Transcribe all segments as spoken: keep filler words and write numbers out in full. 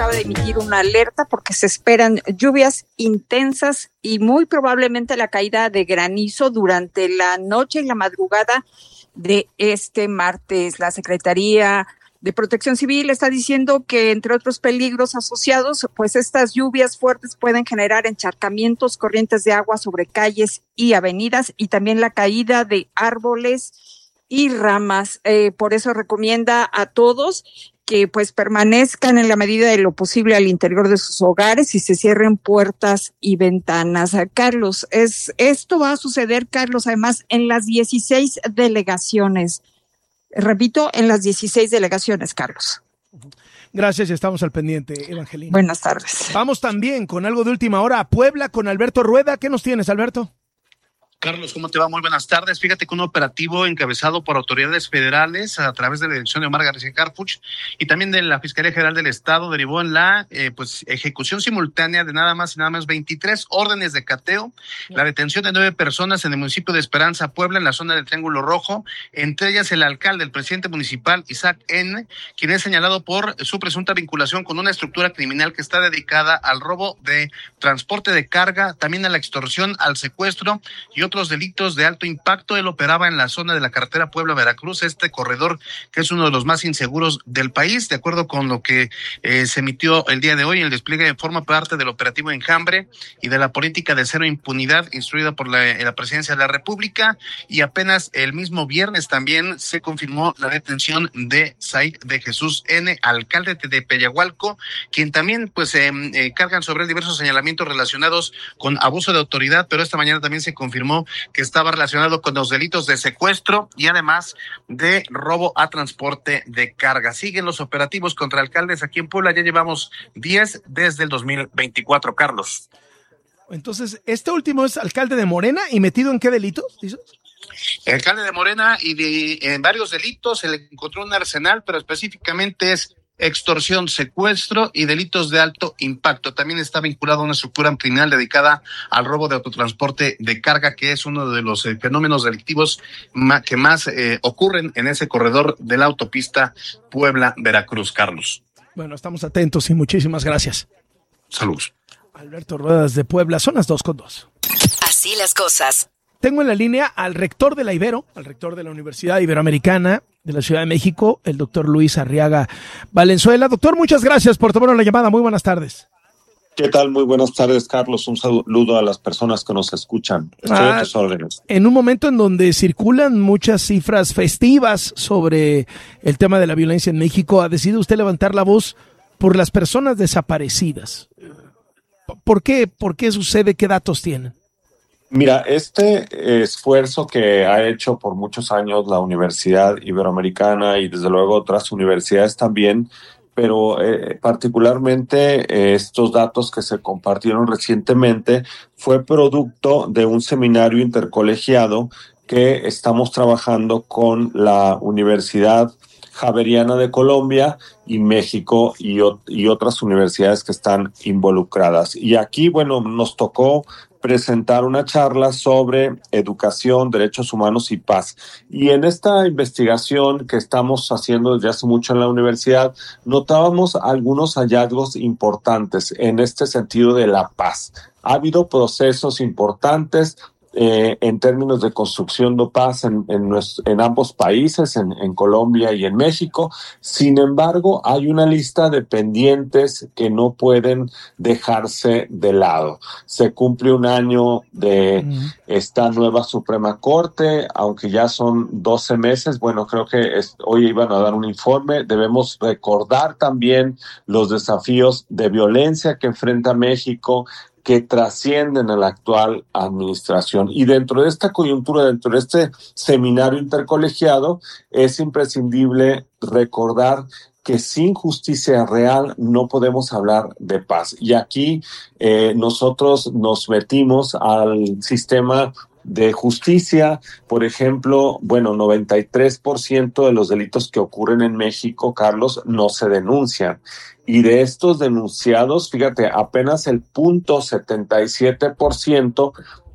acaba de emitir una alerta porque se esperan lluvias intensas y muy probablemente la caída de granizo durante la noche y la madrugada de este martes. La Secretaría de Protección Civil está diciendo que, entre otros peligros asociados, pues estas lluvias fuertes pueden generar encharcamientos, corrientes de agua sobre calles y avenidas y también la caída de árboles y ramas. Eh, por eso recomienda a todos que pues permanezcan en la medida de lo posible al interior de sus hogares y se cierren puertas y ventanas. Carlos, es esto va a suceder, Carlos, además en las dieciséis delegaciones. Repito, en las dieciséis delegaciones, Carlos. Gracias, estamos al pendiente, Evangelina. Buenas tardes. Vamos también con algo de última hora a Puebla con Alberto Rueda. ¿Qué nos tienes, Alberto? Carlos, ¿cómo te va? Muy buenas tardes. Fíjate que un operativo encabezado por autoridades federales a través de la dirección de Omar García Harfuch y también de la Fiscalía General del Estado derivó en la eh, pues ejecución simultánea de nada más y nada menos veintitrés órdenes de cateo, la detención de nueve personas en el municipio de Esperanza, Puebla, en la zona del Triángulo Rojo, entre ellas el alcalde, el presidente municipal, Isaac N., quien es señalado por su presunta vinculación con una estructura criminal que está dedicada al robo de transporte de carga, también a la extorsión, al secuestro y otros delitos de alto impacto. Él operaba en la zona de la carretera Puebla-Veracruz, este corredor que es uno de los más inseguros del país. De acuerdo con lo que eh, se emitió el día de hoy, el despliegue forma parte del operativo Enjambre y de la política de cero impunidad instruida por la, la Presidencia de la República, y apenas el mismo viernes también se confirmó la detención de Said de Jesús N., alcalde de Peyahualco, quien también pues eh, eh, cargan sobre él diversos señalamientos relacionados con abuso de autoridad, pero esta mañana también se confirmó que estaba relacionado con los delitos de secuestro y además de robo a transporte de carga. Siguen los operativos contra alcaldes aquí en Puebla, ya llevamos diez desde el dos mil veinticuatro, Carlos. Entonces, este último es alcalde de Morena y metido en qué delitos, dices? El alcalde de Morena y de en varios delitos, se le encontró un arsenal, pero específicamente es extorsión, secuestro y delitos de alto impacto. También está vinculado a una estructura criminal dedicada al robo de autotransporte de carga, que es uno de los eh, fenómenos delictivos ma- que más eh, ocurren en ese corredor de la autopista Puebla-Veracruz, Carlos. Bueno, estamos atentos y muchísimas gracias. Saludos. Alberto Ruedas de Puebla, son las dos con dos. Así las cosas. Tengo en la línea al rector de la Ibero, al rector de la Universidad Iberoamericana de la Ciudad de México, el doctor Luis Arriaga Valenzuela. Doctor, muchas gracias por tomar la llamada. Muy buenas tardes. ¿Qué tal? Muy buenas tardes, Carlos. Un saludo a las personas que nos escuchan. Estoy ah, a tus órdenes. En un momento en donde circulan muchas cifras festivas sobre el tema de la violencia en México, ha decidido usted levantar la voz por las personas desaparecidas. ¿Por qué? ¿Por qué sucede? ¿Qué datos tienen? Mira, este esfuerzo que ha hecho por muchos años la Universidad Iberoamericana y desde luego otras universidades también, pero eh, particularmente eh, estos datos que se compartieron recientemente fue producto de un seminario intercolegiado que estamos trabajando con la Universidad Javeriana de Colombia y México y, o- y otras universidades que están involucradas. Y aquí, bueno, nos tocó presentar una charla sobre educación, derechos humanos y paz. Y en esta investigación que estamos haciendo desde hace mucho en la universidad, notábamos algunos hallazgos importantes en este sentido de la paz. Ha habido procesos importantes eh, en términos de construcción de paz en, en, nuestro, en ambos países, en, en Colombia y en México. Sin embargo, hay una lista de pendientes que no pueden dejarse de lado. Se cumple un año de esta nueva Suprema Corte, aunque ya son doce meses. Bueno, creo que es, hoy iban a dar un informe. Debemos recordar también los desafíos de violencia que enfrenta México, que trascienden a la actual administración. Y dentro de esta coyuntura, dentro de este seminario intercolegiado, es imprescindible recordar que sin justicia real no podemos hablar de paz. Y aquí eh, nosotros nos metimos al sistema de justicia. Por ejemplo, bueno, noventa y tres por ciento de los delitos que ocurren en México, Carlos, no se denuncian. Y de estos denunciados, fíjate, apenas el punto setenta y siete por ciento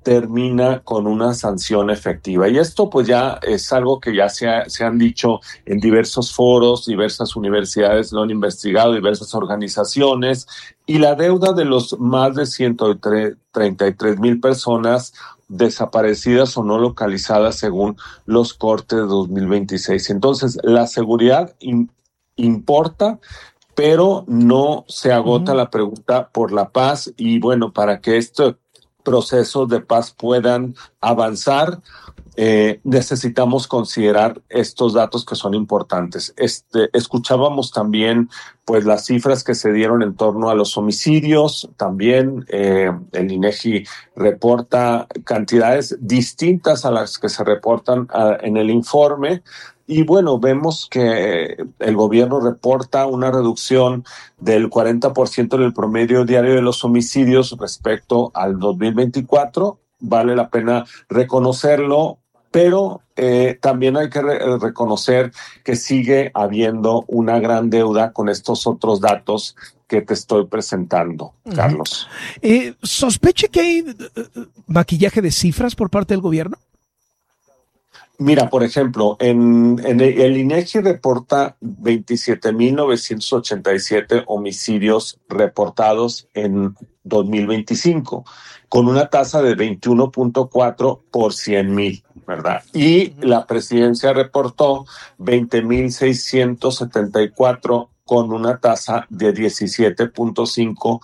termina con una sanción efectiva. Y esto pues ya es algo que ya se, ha, se han dicho en diversos foros, diversas universidades lo han investigado, diversas organizaciones, y la deuda de los más de ciento treinta y tres mil personas desaparecidas o no localizadas según los cortes de dos mil veintiséis. Entonces, la seguridad in, importa, pero no se agota uh-huh. la pregunta por la paz, y bueno, para que estos procesos de paz puedan avanzar, eh, necesitamos considerar estos datos que son importantes. Este, escuchábamos también pues las cifras que se dieron en torno a los homicidios. También eh, el INEGI reporta cantidades distintas a las que se reportan uh, en el informe. Y bueno, vemos que el gobierno reporta una reducción del cuarenta por ciento en el promedio diario de los homicidios respecto al dos mil veinticuatro. Vale la pena reconocerlo, pero eh, también hay que re- reconocer que sigue habiendo una gran deuda con estos otros datos que te estoy presentando, uh-huh. Carlos. Eh, ¿Sospeche que hay uh, maquillaje de cifras por parte del gobierno? Mira, por ejemplo, en, en el, el INEGI reporta veintisiete mil novecientos ochenta y siete homicidios reportados en dos mil veinticinco, con una tasa de veintiuno punto cuatro por cien mil, ¿verdad? Y uh-huh. la presidencia reportó veinte mil seiscientos setenta y cuatro con una tasa de diecisiete punto cinco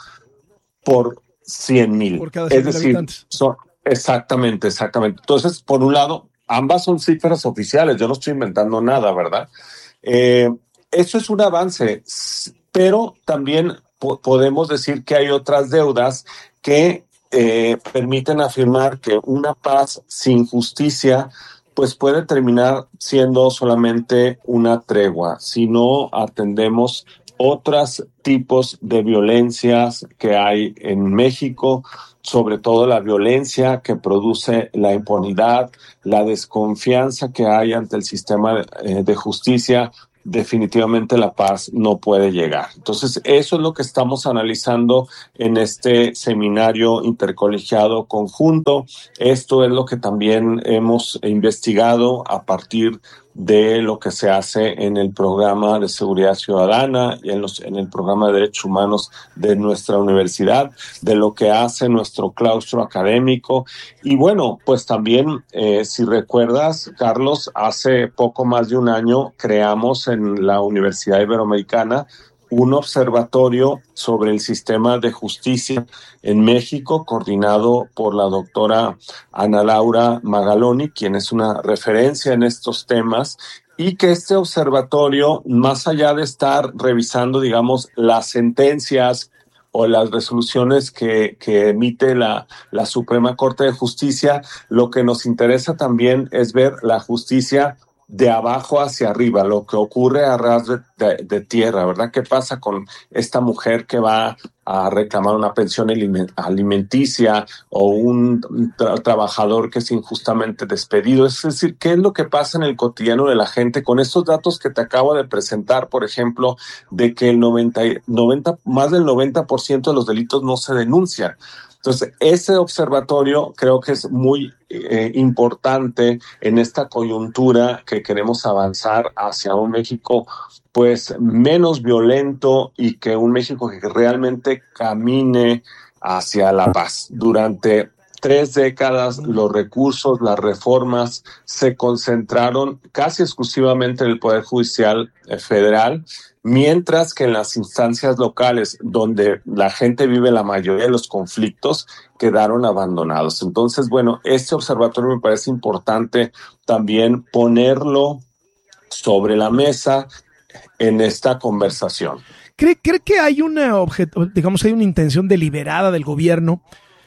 por cien mil. Por cada cien mil habitantes. Son, exactamente, exactamente. Entonces, por un lado, ambas son cifras oficiales, yo no estoy inventando nada, ¿verdad? Eh, eso es un avance, pero también po- podemos decir que hay otras deudas que eh, permiten afirmar que una paz sin justicia pues puede terminar siendo solamente una tregua si no atendemos otros tipos de violencias que hay en México, sobre todo la violencia que produce la impunidad, la desconfianza que hay ante el sistema de justicia. Definitivamente la paz no puede llegar. Entonces, eso es lo que estamos analizando en este seminario intercolegiado conjunto. Esto es lo que también hemos investigado a partir de lo que se hace en el programa de seguridad ciudadana y en, los, en el programa de derechos humanos de nuestra universidad, de lo que hace nuestro claustro académico. Y bueno, pues también, eh, si recuerdas, Carlos, hace poco más de un año creamos en la Universidad Iberoamericana un observatorio sobre el sistema de justicia en México, coordinado por la doctora Ana Laura Magaloni, quien es una referencia en estos temas, y que este observatorio, más allá de estar revisando, digamos, las sentencias o las resoluciones que, que emite la, la Suprema Corte de Justicia, lo que nos interesa también es ver la justicia de abajo hacia arriba, lo que ocurre a ras de, de, de tierra, ¿verdad? ¿Qué pasa con esta mujer que va a reclamar una pensión alimenticia o un tra- trabajador que es injustamente despedido? Es decir, ¿qué es lo que pasa en el cotidiano de la gente con estos datos que te acabo de presentar, por ejemplo, de que el noventa, noventa, más del noventa por ciento de los delitos no se denuncian? Entonces, ese observatorio creo que es muy eh, importante en esta coyuntura que queremos avanzar hacia un México pues menos violento y que un México que realmente camine hacia la paz. Durante tres décadas los recursos, las reformas se concentraron casi exclusivamente en el Poder Judicial Federal, mientras que en las instancias locales, donde la gente vive la mayoría de los conflictos, quedaron abandonados. Entonces, bueno, este observatorio me parece importante también ponerlo sobre la mesa en esta conversación. ¿Cree, cree que hay una objeto, digamos, hay una intención deliberada del gobierno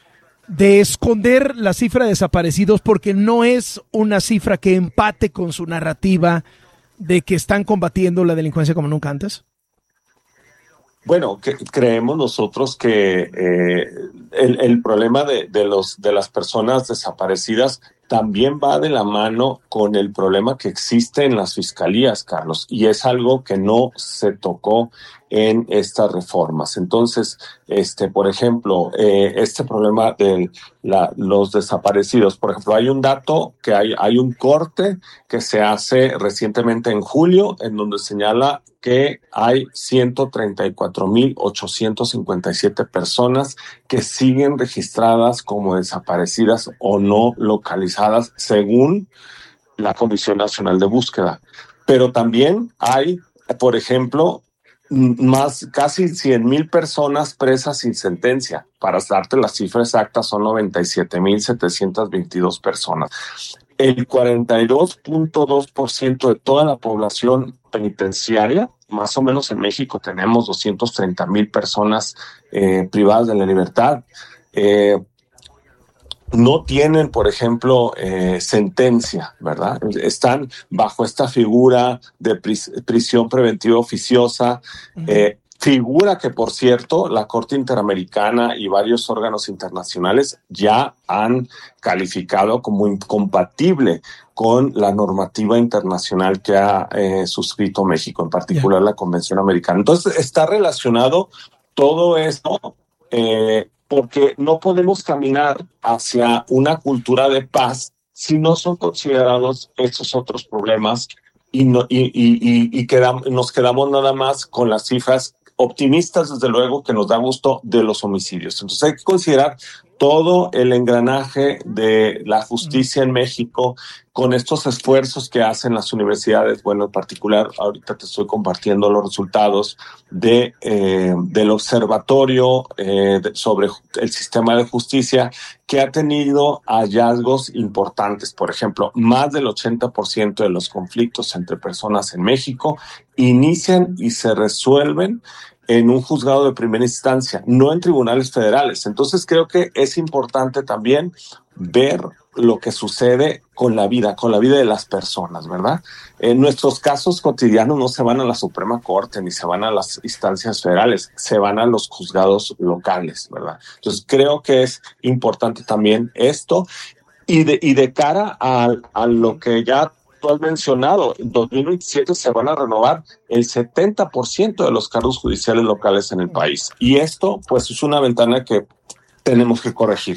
de esconder la cifra de desaparecidos porque no es una cifra que empate con su narrativa de que están combatiendo la delincuencia como nunca antes? Bueno, que, creemos nosotros que eh, el, el problema de, de, los, de las personas desaparecidas también va de la mano con el problema que existe en las fiscalías, Carlos, y es algo que no se tocó en estas reformas. Entonces, este, por ejemplo, eh, este problema de la, los desaparecidos, por ejemplo, hay un dato que hay, hay un corte que se hace recientemente en julio, en donde señala que hay ciento treinta y cuatro mil ochocientos cincuenta y siete personas que siguen registradas como desaparecidas o no localizadas según la Comisión Nacional de Búsqueda. Pero también hay, por ejemplo, más casi cien mil personas presas sin sentencia. Para darte la cifra exacta, son noventa y siete mil setecientas veintidós personas. El cuarenta y dos punto dos por ciento de toda la población penitenciaria, más o menos en México tenemos doscientos treinta mil personas eh, privadas de la libertad, eh, no tienen, por ejemplo, eh, sentencia, ¿verdad? Están bajo esta figura de pris- prisión preventiva oficiosa, uh-huh. eh, figura que, por cierto, la Corte Interamericana y varios órganos internacionales ya han calificado como incompatible con la normativa internacional que ha eh, suscrito México, en particular yeah. la Convención Americana. Entonces, está relacionado todo esto eh, porque no podemos caminar hacia una cultura de paz si no son considerados estos otros problemas y, no, y, y, y, y quedamos, nos quedamos nada más con las cifras optimistas, desde luego, que nos da gusto, de los homicidios. Entonces hay que considerar todo el engranaje de la justicia en México con estos esfuerzos que hacen las universidades. Bueno, en particular, ahorita te estoy compartiendo los resultados de eh, del observatorio eh, de, sobre el sistema de justicia, que ha tenido hallazgos importantes. Por ejemplo, más del ochenta por ciento de los conflictos entre personas en México inician y se resuelven en un juzgado de primera instancia, no en tribunales federales. Entonces creo que es importante también ver lo que sucede con la vida, con la vida de las personas, ¿verdad? En nuestros casos cotidianos no se van a la Suprema Corte ni se van a las instancias federales, se van a los juzgados locales, ¿verdad? Entonces creo que es importante también esto, y de, y de cara a, a lo que ya tú has mencionado, en dos mil veintisiete se van a renovar el setenta por ciento de los cargos judiciales locales en el país. Y esto, pues, es una ventana que tenemos que corregir.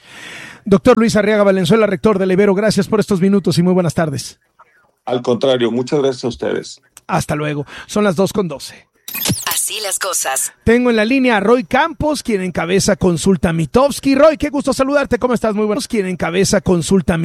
Doctor Luis Arriaga Valenzuela, rector del Ibero, gracias por estos minutos y muy buenas tardes. Al contrario, muchas gracias a ustedes. Hasta luego. Son las dos con doce. Así las cosas. Tengo en la línea a Roy Campos, quien encabeza Consulta Mitofsky. Roy, qué gusto saludarte. ¿Cómo estás? Muy buenos. Quien encabeza Consulta